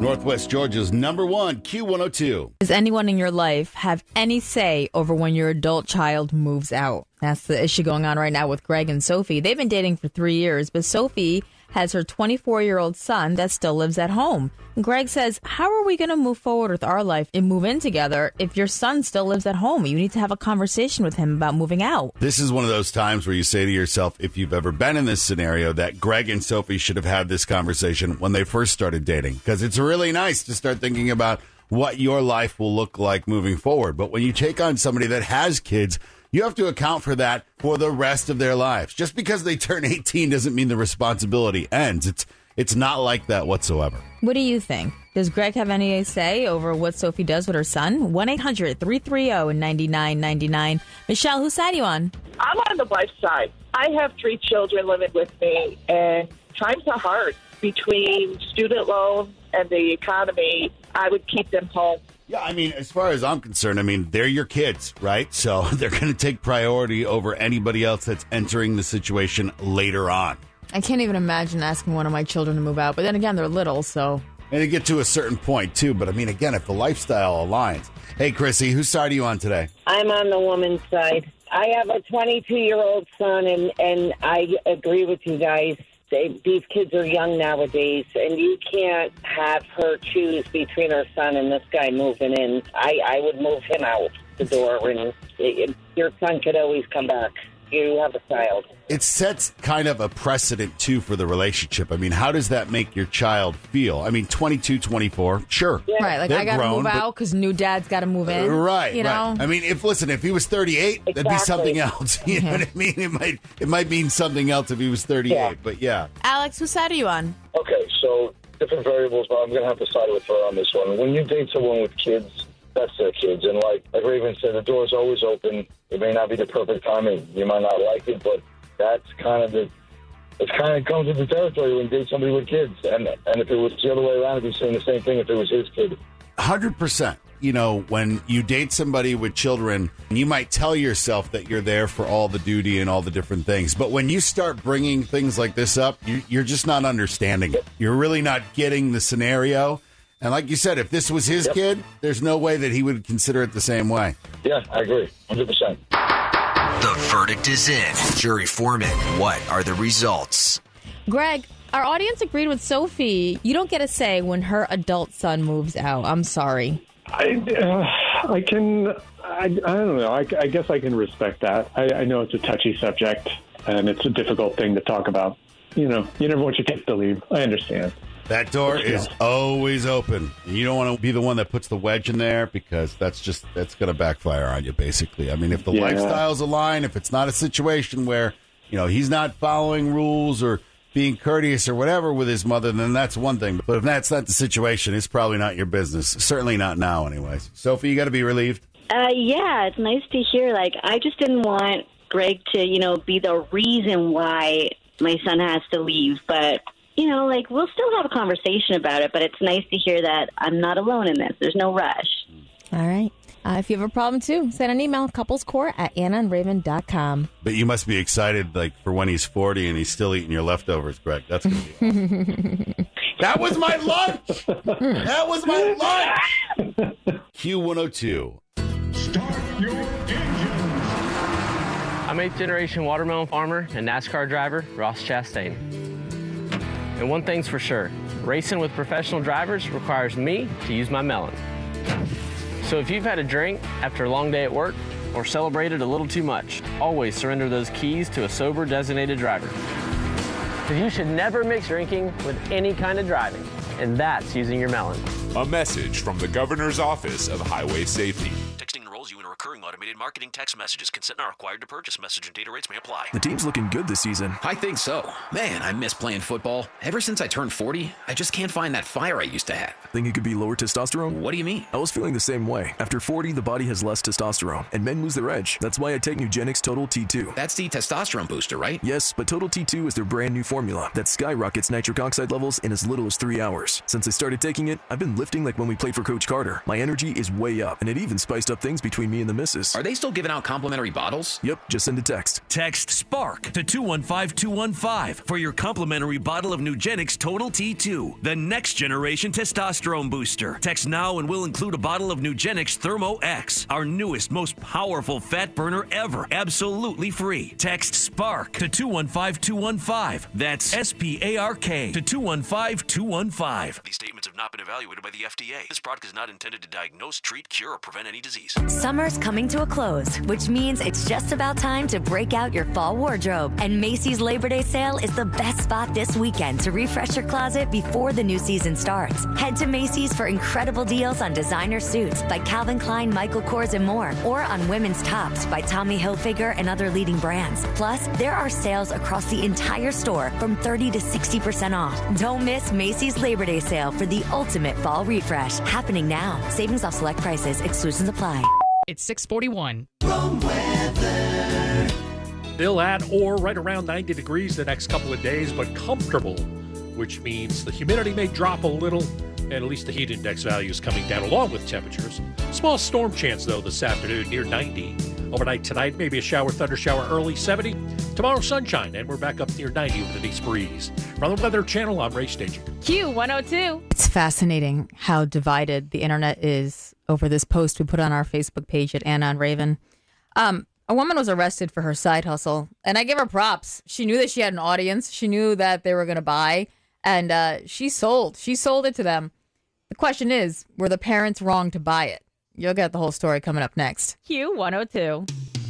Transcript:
Northwest Georgia's number one Q102. Does anyone in your life have any say over when your adult child moves out? That's the issue going on right now with Greg and Sophie. They've been dating for 3 years, but Sophie has her 24-year-old son that still lives at home. Greg says, how are we going to move forward with our life and move in together if your son still lives at home? You need to have a conversation with him about moving out. This is one of those times where you say to yourself, if you've ever been in this scenario, that Greg and Sophie should have had this conversation when they first started dating. Because it's really nice to start thinking about what your life will look like moving forward. But when you take on somebody that has kids, you have to account for that for the rest of their lives. Just because they turn 18 doesn't mean the responsibility ends. It's not like that whatsoever. What do you think? Does Greg have any say over what Sophie does with her son? 1-800-330-9999. Michelle, whose side are you on? I'm on the wife's side. I have 3 children living with me, and times are hard. Between student loans and the economy, I would keep them home. Yeah, I mean, as far as I'm concerned, they're your kids, right? So they're going to take priority over anybody else that's entering the situation later on. I can't even imagine asking one of my children to move out. But then again, they're little, so. And they get to a certain point, too. But, again, if the lifestyle aligns. Hey, Chrissy, whose side are you on today? I'm on the woman's side. I have a 22-year-old son, and I agree with you guys. These kids are young nowadays, and you can't have her choose between her son and this guy moving in. I would move him out the door, and your son could always come back. You have a child. It sets kind of a precedent, too, for the relationship. How does that make your child feel? 22, 24, sure. Yeah. Right, I got to move out because new dad's got to move in. Right, you know? If he was 38, exactly. That'd be something else. You know what I mean? It might mean something else if he was 38, but yeah. Alex, whose side are you on? Okay, so different variables, but I'm going to have to side with her on this one. When you date someone with kids, that's their kids. And like Raven said, the door's always open. It may not be the perfect timing. You might not like it, but that's kind of comes with the territory when you date somebody with kids. And if it was the other way around, I'd be saying the same thing if it was his kid. 100%. When you date somebody with children, you might tell yourself that you're there for all the duty and all the different things. But when you start bringing things like this up, you're just not understanding it. You're really not getting the scenario. And like you said, if this was his kid, there's no way that he would consider it the same way. Yeah, I agree. 100%. The verdict is in. Jury foreman, what are the results? Greg, our audience agreed with Sophie. You don't get a say when her adult son moves out. I'm sorry. I don't know. I guess I can respect that. I know it's a touchy subject, and it's a difficult thing to talk about. You never want your kids to leave. I understand. That door is always open. You don't want to be the one that puts the wedge in there because that's going to backfire on you, basically. If the lifestyles align, if it's not a situation where, he's not following rules or being courteous or whatever with his mother, then that's one thing. But if that's not the situation, it's probably not your business. Certainly not now, anyways. Sophie, you got to be relieved. Yeah, it's nice to hear. I just didn't want Greg to, be the reason why my son has to leave, but... we'll still have a conversation about it, but it's nice to hear that I'm not alone in this. There's no rush. All right. If you have a problem, too, send an email, couplescourt@annaandravin.com. But you must be excited, for when he's 40 and he's still eating your leftovers, Greg. That's going to be awesome. That was my lunch! That was my lunch! Q102. Start your engines! I'm 8th-generation watermelon farmer and NASCAR driver, Ross Chastain. And one thing's for sure, racing with professional drivers requires me to use my melon. So if you've had a drink after a long day at work or celebrated a little too much, always surrender those keys to a sober designated driver. Because you should never mix drinking with any kind of driving, and that's using your melon. A message from the Governor's Office of Highway Safety. Texting enrolls you in a recurring automated marketing text messages. Consent not required to purchase. Message and data rates may apply. The team's looking good this season. I think so. Man, I miss playing football. Ever since I turned 40, I just can't find that fire I used to have. Think it could be lower testosterone? What do you mean? I was feeling the same way. After 40, the body has less testosterone, and men lose their edge. That's why I take Nugenix Total T2. That's the testosterone booster, right? Yes, but Total T2 is their brand new formula that skyrockets nitric oxide levels in as little as 3 hours. Since I started taking it, I've been lifting like when we played for Coach Carter. My energy is way up, and it even spiced up things between between me and the missus. Are they still giving out complimentary bottles? Yep, just send a text. Text SPARK to 215-215 for your complimentary bottle of Nugenix Total T2, the next generation testosterone booster. Text now and we'll include a bottle of Nugenix Thermo X, our newest, most powerful fat burner ever, absolutely free. Text SPARK to 215-215. That's SPARK to 215-215. These statements have not been evaluated by the FDA. This product is not intended to diagnose, treat, cure, or prevent any disease. Summer's coming to a close, which means it's just about time to break out your fall wardrobe. And Macy's Labor Day sale is the best spot this weekend to refresh your closet before the new season starts. Head to Macy's for incredible deals on designer suits by Calvin Klein, Michael Kors, and more, or on women's tops by Tommy Hilfiger and other leading brands. Plus, there are sales across the entire store from 30 to 60% off. Don't miss Macy's Labor Day sale for the ultimate fall refresh. Happening now. Savings off select prices. Exclusions apply. It's 6:41. Still at or right around 90 degrees the next couple of days, but comfortable, which means the humidity may drop a little, and at least the heat index value is coming down along with temperatures. Small storm chance, though, this afternoon near 90. Overnight tonight, maybe a shower, thunder shower, early 70. Tomorrow, sunshine, and we're back up near 90 with an east breeze. From the Weather Channel, I'm Ray Station. Q102. It's fascinating how divided the internet is over this post we put on our Facebook page at Anna and Raven. A woman was arrested for her side hustle, and I give her props. She knew that she had an audience. She knew that they were going to buy, and she sold. She sold it to them. The question is, were the parents wrong to buy it? You'll get the whole story coming up next. Q102.